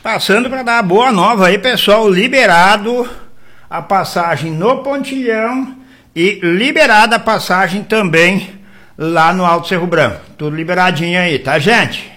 Passando para dar a boa nova aí, pessoal, liberado a passagem no Pontilhão e liberada a passagem também lá no Alto Cerro Branco. Tudo liberadinho aí, tá, gente?